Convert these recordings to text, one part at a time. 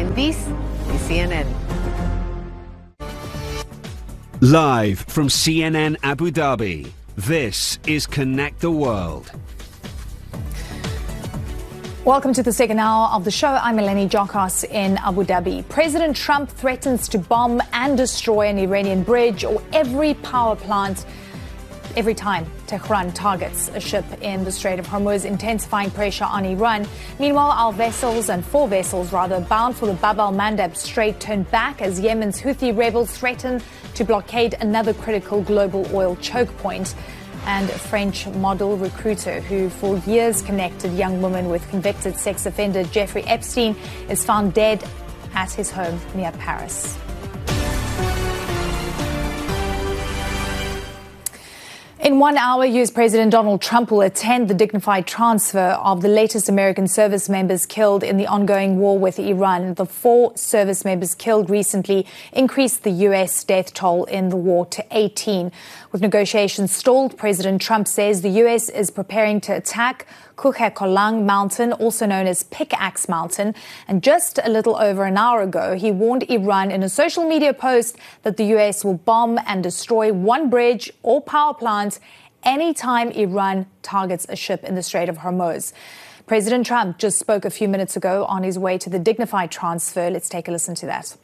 and this is CNN. Live from CNN Abu Dhabi, this is Connect the World. Welcome to the second hour of the show. I'm Eleni Jokas in Abu Dhabi. President Trump threatens to bomb and destroy an Iranian bridge or every power plant every time Tehran targets a ship in the Strait of Hormuz, intensifying pressure on Iran. Meanwhile, four vessels bound for the Bab al-Mandab Strait turned back as Yemen's Houthi rebels threaten to blockade another critical global oil choke point. And a French model recruiter who for years connected young women with convicted sex offender Jeffrey Epstein is found dead at his home near Paris. In 1 hour, US President Donald Trump will attend the dignified transfer of the latest American service members killed in the ongoing war with Iran. The 4 service members killed recently increased the US death toll in the war to 18. With negotiations stalled, President Trump says the US is preparing to attack Kuche-Kolang Mountain, also known as Pickaxe Mountain. And just a little over an hour ago, he warned Iran in a social media post that the US will bomb and destroy one bridge or power plant anytime Iran targets a ship in the Strait of Hormuz. President Trump just spoke a few minutes ago on his way to the dignified transfer. Let's take a listen to that.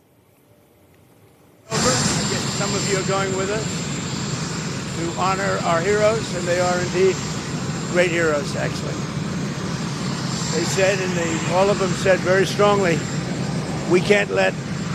Some of you are going with us to honor our heroes, and they are indeed great heroes, actually. They said, and all of them said very strongly, we cannot let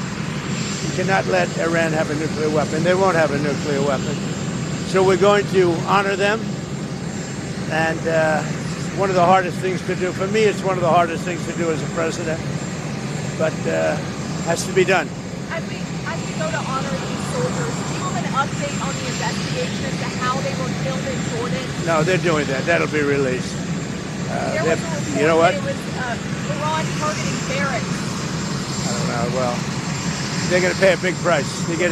Iran have a nuclear weapon. They won't have a nuclear weapon. So we're going to honor them. And one of the hardest things to do, for me, it's one of the hardest things to do as a president, but has to be done. As we go to honor these soldiers, do you have an update on the investigation as to how they were killed in Jordan? No, they're doing that. That'll be released. There was a report you know what? that it was Iran targeting barracks. I don't know. Well, they're going to pay a big price.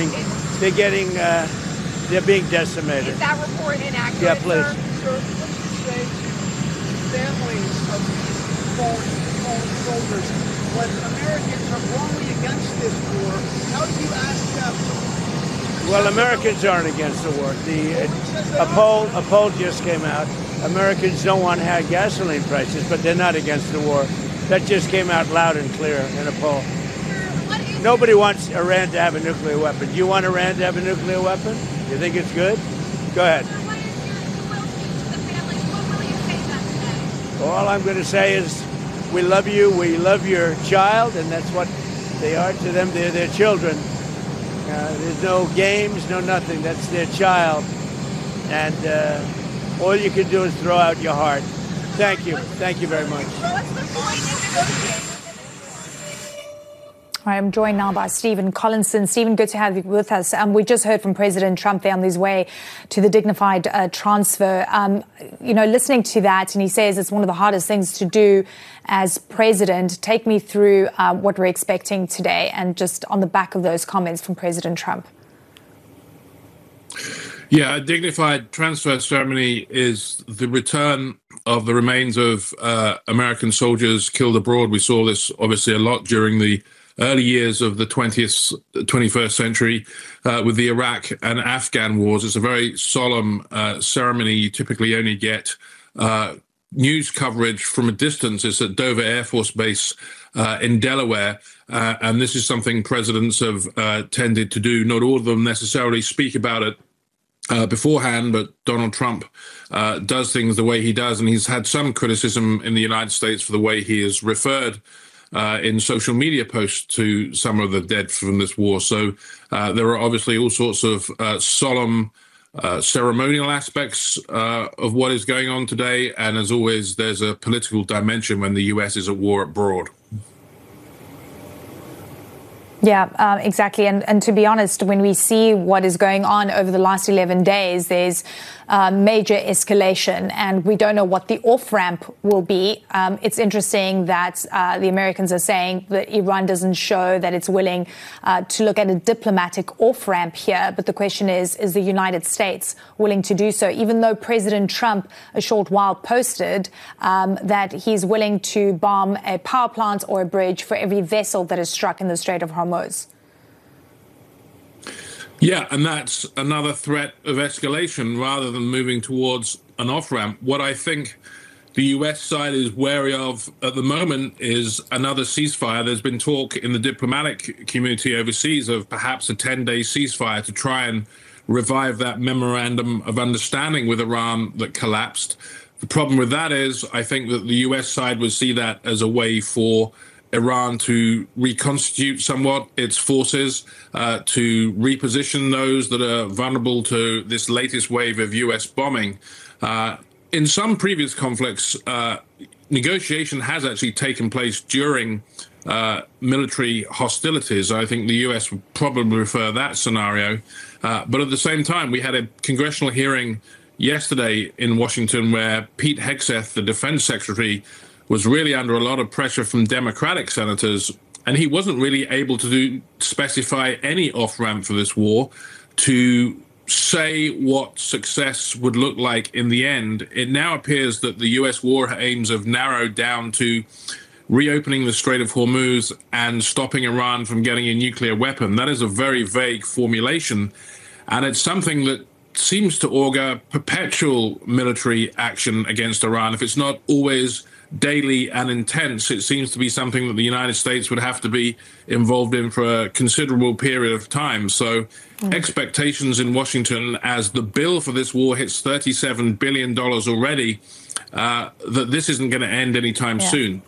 They're being decimated. Is that report inaccurate? Yeah, please. Sir, what do you say to families of these fallen soldiers when Americans are wrongly against this war? How do you ask them? Well, Americans aren't against the war. A poll just came out. Americans don't want high gasoline prices, but they're not against the war. That just came out loud and clear in a poll. Nobody wants Iran to have a nuclear weapon. Do you want Iran to have a nuclear weapon? You think it's good? Go ahead. All I'm going to say is we love you. We love your child, and that's what they are to them. They're their children. There's no games, no nothing. That's their child. And all you can do is throw out your heart. Thank you. Thank you very much. I'm joined now by Stephen Collinson. Stephen, good to have you with us. We just heard from President Trump there on his way to the dignified transfer. Listening to that, and he says it's one of the hardest things to do as president. Take me through what we're expecting today and just on the back of those comments from President Trump. Yeah, a dignified transfer ceremony is the return of the remains of American soldiers killed abroad. We saw this obviously a lot during the early years of the 21st century with the Iraq and Afghan wars. It's a very solemn ceremony. You typically only get news coverage from a distance. It's at Dover Air Force Base in Delaware. And this is something presidents have tended to do. Not all of them necessarily speak about it beforehand, but Donald Trump does things the way he does. And he's had some criticism in the United States for the way he has referred in social media posts to some of the dead from this war. So there are obviously all sorts of solemn ceremonial aspects of what is going on today. And as always, there's a political dimension when the US is at war abroad. Yeah, exactly. And to be honest, when we see what is going on over the last 11 days, there's major escalation, and we don't know what the off-ramp will be. It's interesting that the Americans are saying that Iran doesn't show that it's willing to look at a diplomatic off-ramp here. But the question is the United States willing to do so? Even though President Trump a short while posted that he's willing to bomb a power plant or a bridge for every vessel that is struck in the Strait of Hormuz. Yeah, and that's another threat of escalation rather than moving towards an off-ramp. What I think the U.S. side is wary of at the moment is another ceasefire. There's been talk in the diplomatic community overseas of perhaps a 10-day ceasefire to try and revive that memorandum of understanding with Iran that collapsed. The problem with that is I think that the U.S. side would see that as a way for Iran to reconstitute somewhat its forces, to reposition those that are vulnerable to this latest wave of U.S. bombing. In some previous conflicts, negotiation has actually taken place during military hostilities. I think the U.S. would probably prefer that scenario. But at the same time, we had a congressional hearing yesterday in Washington where Pete Hegseth, the defense secretary, was really under a lot of pressure from Democratic senators, and he wasn't really able to specify any off-ramp for this war, to say what success would look like in the end. It now appears that the U.S. war aims have narrowed down to reopening the Strait of Hormuz and stopping Iran from getting a nuclear weapon. That is a very vague formulation, and it's something that seems to augur perpetual military action against Iran. If it's not always daily and intense, it seems to be something that the United States would have to be involved in for a considerable period of time. So expectations in Washington, as the bill for this war hits $37 billion already, that this isn't going to end anytime soon.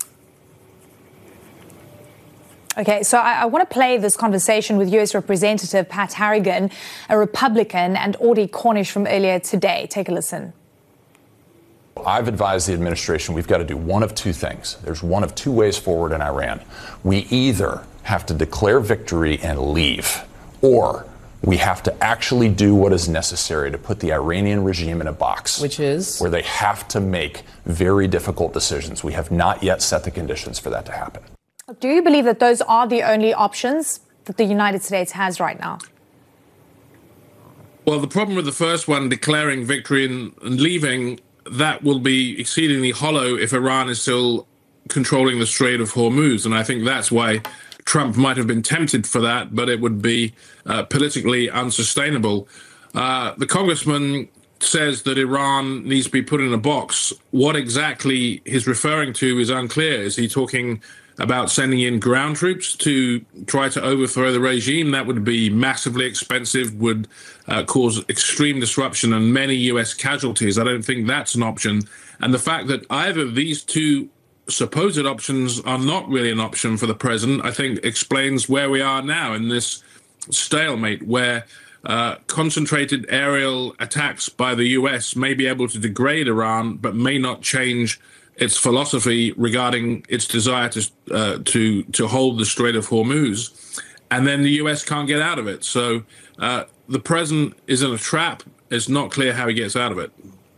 Okay, so I want to play this conversation with U.S. Representative Pat Harrigan, a Republican, and Audie Cornish from earlier today. Take a listen. I've advised the administration we've got to do one of two things. There's one of two ways forward in Iran. We either have to declare victory and leave, or we have to actually do what is necessary to put the Iranian regime in a box. Which is? Where they have to make very difficult decisions. We have not yet set the conditions for that to happen. Do you believe that those are the only options that the United States has right now? Well, the problem with the first one, declaring victory and leaving, that will be exceedingly hollow if Iran is still controlling the Strait of Hormuz. And I think that's why Trump might have been tempted for that, but it would be politically unsustainable. The congressman says that Iran needs to be put in a box. What exactly he's referring to is unclear. Is he talking about sending in ground troops to try to overthrow the regime? That would be massively expensive, would cause extreme disruption and many U.S. casualties. I don't think that's an option. And the fact that either of these two supposed options are not really an option for the president, I think explains where we are now in this stalemate, where concentrated aerial attacks by the U.S. may be able to degrade Iran, but may not change its philosophy regarding its desire to hold the Strait of Hormuz, and then the U.S. can't get out of it. So the president is in a trap. It's not clear how he gets out of it.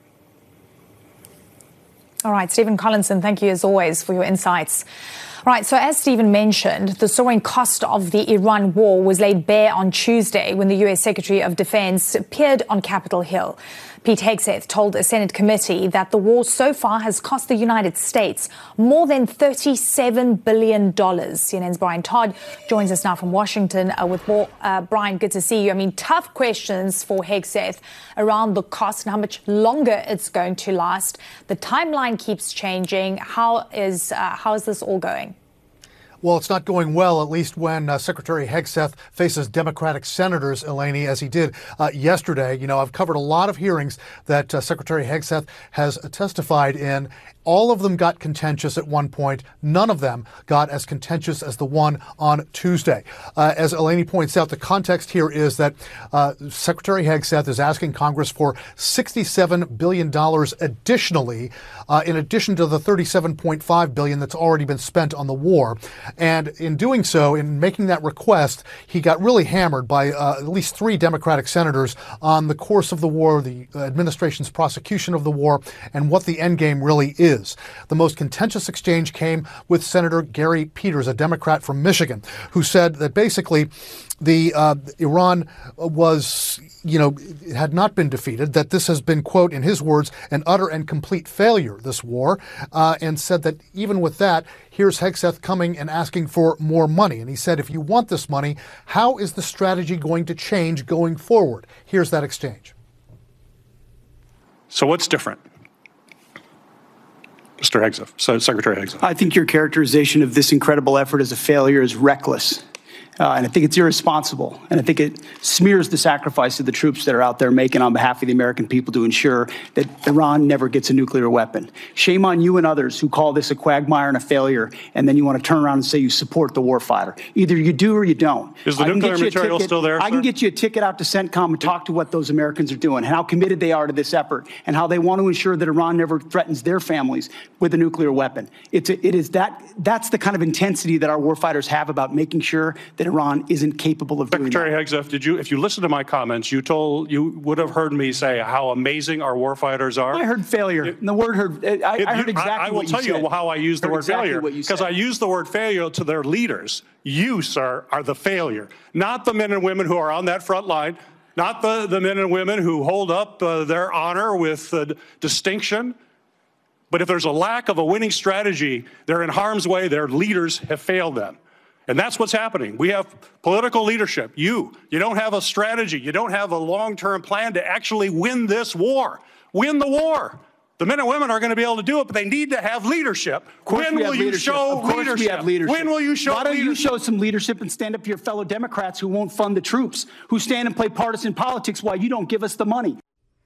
All right, Stephen Collinson, thank you as always for your insights. Right, so as Stephen mentioned, the soaring cost of the Iran war was laid bare on Tuesday when the U.S. Secretary of Defense appeared on Capitol Hill. Pete Hegseth told a Senate committee that the war so far has cost the United States more than $37 billion. CNN's Brian Todd joins us now from Washington with more. Brian, good to see you. I mean, tough questions for Hegseth around the cost and how much longer it's going to last. The timeline keeps changing. How is this all going? Well, it's not going well, at least when Secretary Hegseth faces Democratic senators, Eleni, as he did yesterday. You know, I've covered a lot of hearings that Secretary Hegseth has testified in. All of them got contentious at one point. None of them got as contentious as the one on Tuesday. As Eleni points out, the context here is that Secretary Hegseth is asking Congress for $67 billion additionally, in addition to the $37.5 billion that's already been spent on the war. And in doing so, in making that request, he got really hammered by at least 3 Democratic senators on the course of the war, the administration's prosecution of the war, and what the end game really is. The most contentious exchange came with Senator Gary Peters, a Democrat from Michigan, who said that basically Iran was, had not been defeated, that this has been, quote, in his words, an utter and complete failure, this war, and said that even with that, here's Hegseth coming and asking for more money. And he said, if you want this money, how is the strategy going to change going forward? Here's that exchange. So what's different, Mr. Hegseth, so Secretary Hegseth? I think your characterization of this incredible effort as a failure is reckless. And I think it's irresponsible. And I think it smears the sacrifice of the troops that are out there making on behalf of the American people to ensure that Iran never gets a nuclear weapon. Shame on you and others who call this a quagmire and a failure, and then you want to turn around and say you support the warfighter. Either you do or you don't. Is the nuclear material still there, I can get you a ticket out to CENTCOM and talk to what those Americans are doing, how committed they are to this effort, and how they want to ensure that Iran never threatens their families with a nuclear weapon. That's the kind of intensity that our warfighters have about making sure that Iran isn't capable of doing that. Secretary Hegseth, if you listen to my comments, you would have heard me say how amazing our warfighters are. I heard failure. The word heard. I heard exactly what you said. I will tell you how I use the word failure, because I use the word failure to their leaders. You, sir, are the failure, not the men and women who are on that front line, not the men and women who hold up their honor with distinction. But if there's a lack of a winning strategy, they're in harm's way. Their leaders have failed them. And that's what's happening. We have political leadership. You don't have a strategy. You don't have a long-term plan to actually win this war. Win the war. The men and women are going to be able to do it, but they need to have leadership. When will you show leadership? When will you show leadership? Why don't you show some leadership and stand up to your fellow Democrats who won't fund the troops, who stand and play partisan politics while you don't give us the money?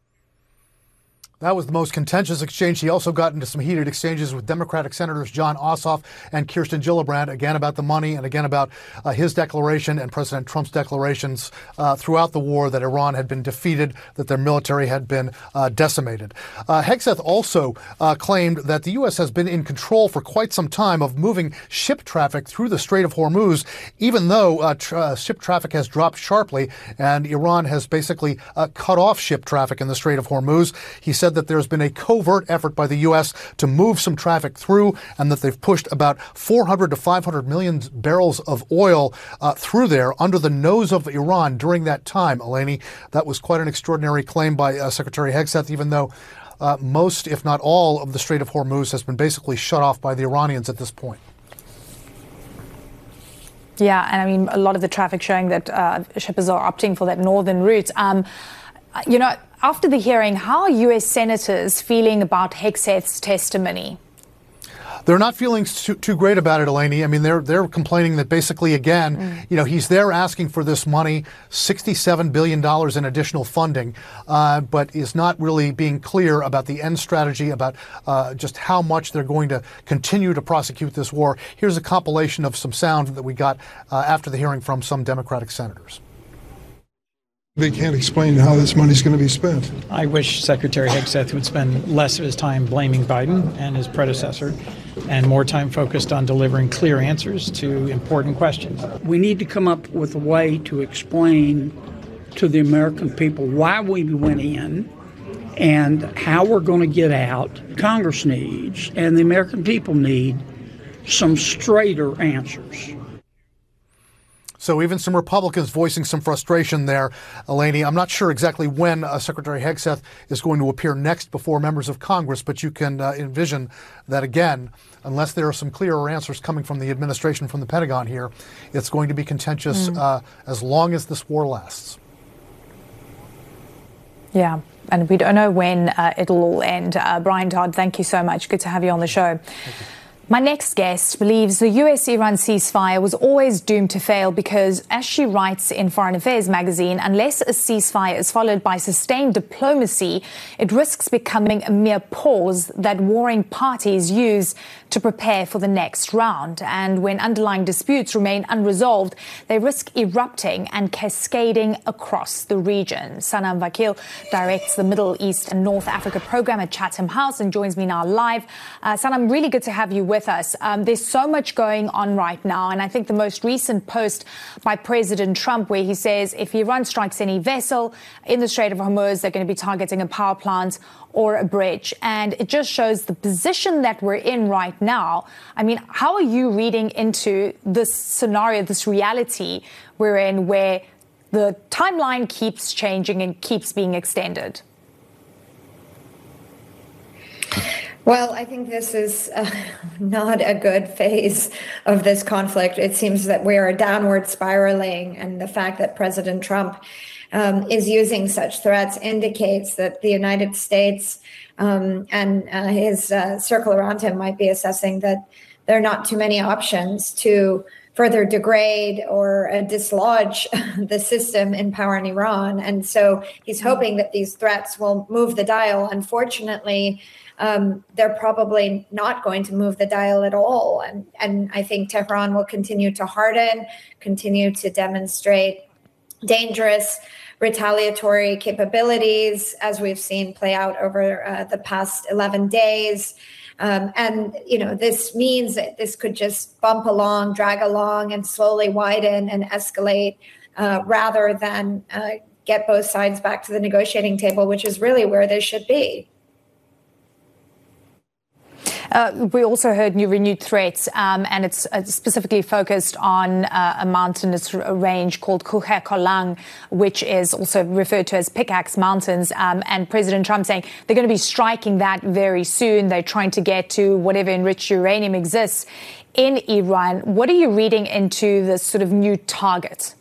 That was the most contentious exchange. He also got into some heated exchanges with Democratic Senators Jon Ossoff and Kirsten Gillibrand, again about the money and again about his declaration and President Trump's declarations throughout the war that Iran had been defeated, that their military had been decimated. Hegseth also claimed that the U.S. has been in control for quite some time of moving ship traffic through the Strait of Hormuz, even though ship traffic has dropped sharply and Iran has basically cut off ship traffic in the Strait of Hormuz. He said that there's been a covert effort by the U.S. to move some traffic through and that they've pushed about 400 to 500 million barrels of oil through there under the nose of Iran during that time. Eleni, that was quite an extraordinary claim by Secretary Hegseth, even though most, if not all, of the Strait of Hormuz has been basically shut off by the Iranians at this point. Yeah, and I mean, a lot of the traffic showing that shippers are opting for that northern route. After the hearing, how are U.S. senators feeling about Hegseth's testimony? They're not feeling too great about it, Eleni. I mean, they're complaining that basically, again, he's there asking for this money, $67 billion in additional funding, but is not really being clear about the end strategy, about just how much they're going to continue to prosecute this war. Here's a compilation of some sound that we got after the hearing from some Democratic senators. They can't explain how this money's going to be spent. I wish Secretary Hegseth would spend less of his time blaming Biden and his predecessor and more time focused on delivering clear answers to important questions. We need to come up with a way to explain to the American people why we went in and how we're going to get out. Congress needs, and the American people need, some straighter answers. So even some Republicans voicing some frustration there, Eleni. I'm not sure exactly when Secretary Hegseth is going to appear next before members of Congress, but you can envision that, again, unless there are some clearer answers coming from the administration, from the Pentagon here, it's going to be contentious as long as this war lasts. Yeah, and we don't know when it'll all end. Brian Todd, thank you so much. Good to have you on the show. My next guest believes the US-Iran ceasefire was always doomed to fail because, as she writes in Foreign Affairs magazine, unless a ceasefire is followed by sustained diplomacy, it risks becoming a mere pause that warring parties use to prepare for the next round. And when underlying disputes remain unresolved, they risk erupting and cascading across the region. Sanam Vakil directs the Middle East and North Africa program at Chatham House and joins me now live. Sanam, really good to have you with with us. There's so much going on right now. And I think the most recent post by President Trump, where he says if Iran strikes any vessel in the Strait of Hormuz, they're going to be targeting a power plant or a bridge. And it just shows the position that we're in right now. I mean, how are you reading into this scenario, this reality we're in, where the timeline keeps changing and keeps being extended? Well, I think this is not a good phase of this conflict. It seems that we are downward spiraling, and the fact that President Trump is using such threats indicates that the United States and his circle around him might be assessing that there are not too many options to further degrade or dislodge the system in power in Iran. And so he's hoping that these threats will move the dial. Unfortunately, they're probably not going to move the dial at all. And I think Tehran will continue to harden, continue to demonstrate dangerous retaliatory capabilities, as we've seen play out over the past 11 days. And, this means that this could just bump along, drag along, and slowly widen and escalate rather than get both sides back to the negotiating table, which is really where they should be. We also heard new renewed threats, and it's specifically focused on a mountainous range called Kuhe Kolang, which is also referred to as Pickaxe Mountains. And President Trump saying they're going to be striking that very soon. They're trying to get to whatever enriched uranium exists in Iran. What are you reading into this sort of new target?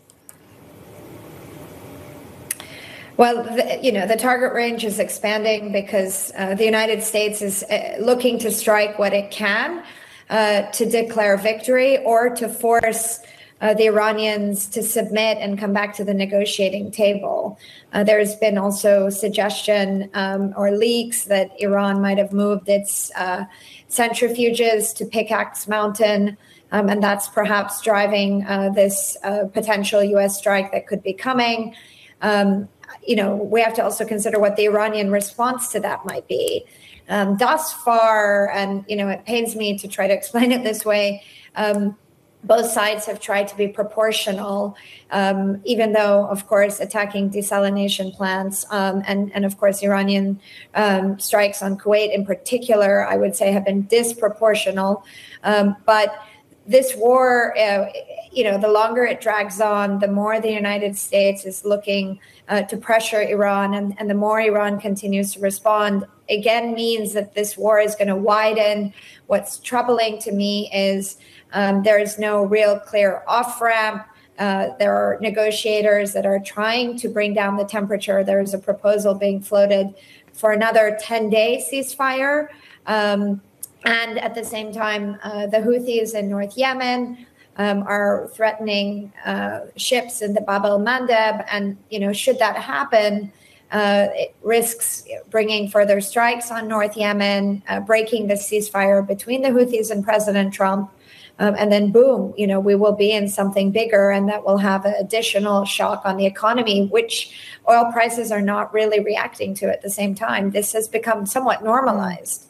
Well, the target range is expanding because the United States is looking to strike what it can to declare victory or to force the Iranians to submit and come back to the negotiating table. There's been also suggestion or leaks that Iran might have moved its centrifuges to Pickaxe Mountain, and that's perhaps driving this potential U.S. strike that could be coming. We have to also consider what the Iranian response to that might be. Thus far, and, it pains me to try to explain it this way, both sides have tried to be proportional, even though, of course, attacking desalination plants and of course, Iranian strikes on Kuwait in particular, I would say, have been disproportional. But this war, the longer it drags on, the more the United States is looking to pressure Iran, and the more Iran continues to respond, again, means that this war is going to widen. What's troubling to me is there is no real clear off-ramp. There are negotiators that are trying to bring down the temperature. There is a proposal being floated for another 10-day ceasefire. And at the same time, the Houthis in North Yemen are threatening ships in the Bab el-Mandeb. And, should that happen, it risks bringing further strikes on North Yemen, breaking the ceasefire between the Houthis and President Trump. And then, boom, we will be in something bigger, and that will have an additional shock on the economy, which oil prices are not really reacting to at the same time. This has become somewhat normalized.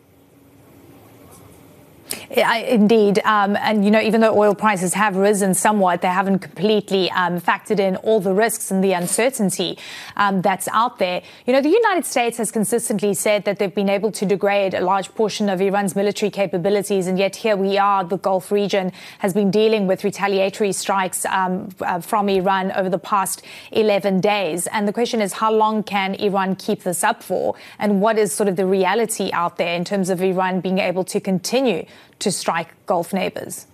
Indeed. And, even though oil prices have risen somewhat, they haven't completely factored in all the risks and the uncertainty that's out there. The United States has consistently said that they've been able to degrade a large portion of Iran's military capabilities. And yet here we are, the Gulf region has been dealing with retaliatory strikes from Iran over the past 11 days. And the question is, how long can Iran keep this up for? And what is sort of the reality out there in terms of Iran being able to continue to strike Gulf neighbors?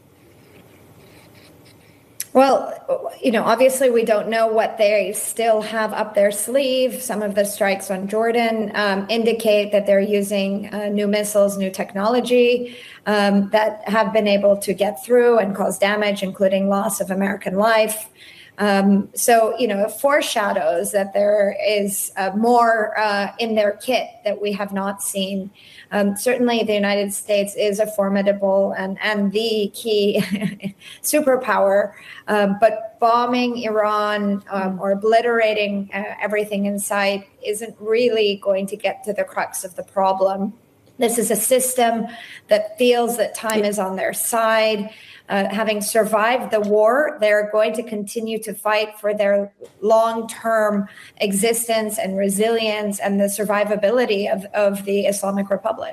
Well, obviously we don't know what they still have up their sleeve. Some of the strikes on Jordan indicate that they're using new missiles, new technology that have been able to get through and cause damage, including loss of American life. So, it foreshadows that there is more in their kit that we have not seen. Certainly, the United States is a formidable and the key superpower, but bombing Iran or obliterating everything in sight isn't really going to get to the crux of the problem. This is a system that feels that time is on their side. Having survived the war, they're going to continue to fight for their long-term existence and resilience and the survivability of the Islamic Republic.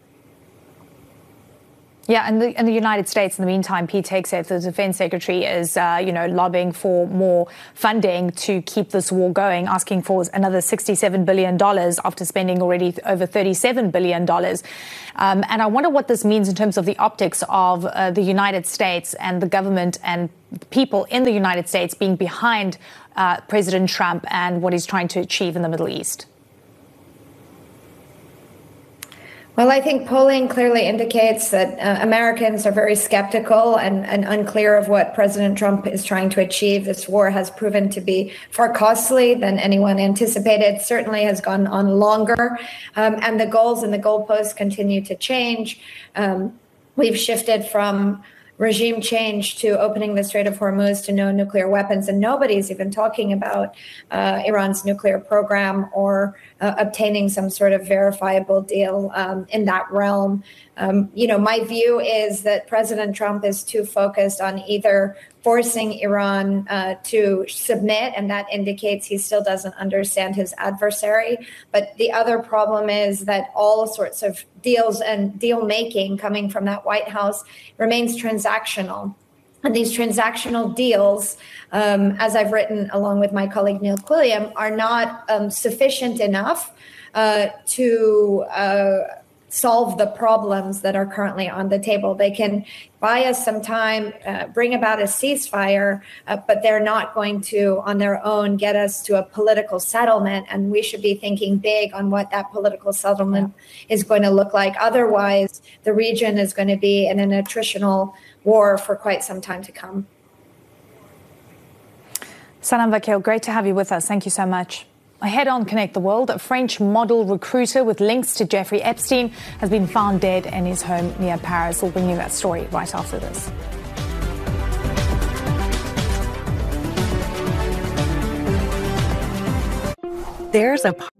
Yeah, in the United States, in the meantime, Pete Hegseth, the defense secretary, is, lobbying for more funding to keep this war going, asking for another $67 billion after spending already over $37 billion. And I wonder what this means in terms of the optics of the United States and the government and people in the United States being behind President Trump and what he's trying to achieve in the Middle East. Well, I think polling clearly indicates that Americans are very skeptical and unclear of what President Trump is trying to achieve. This war has proven to be far costly than anyone anticipated, certainly has gone on longer, and the goals and the goalposts continue to change. We've shifted from regime change to opening the Strait of Hormuz to no nuclear weapons, and nobody's even talking about Iran's nuclear program or obtaining some sort of verifiable deal in that realm. My view is that President Trump is too focused on either forcing Iran to submit, and that indicates he still doesn't understand his adversary. But the other problem is that all sorts of deals and deal making coming from that White House remains transactional. And these transactional deals, as I've written along with my colleague Neil Quilliam, are not sufficient enough to solve the problems that are currently on the table. They can buy us some time, bring about a ceasefire, but they're not going to, on their own, get us to a political settlement. And we should be thinking big on what that political settlement is going to look like. Otherwise, the region is going to be in an attritional war for quite some time to come. Sanam Vakil, great to have you with us. Thank you so much. Ahead on Connect the World, a French model recruiter with links to Jeffrey Epstein has been found dead in his home near Paris. We'll bring you that story right after this. There's a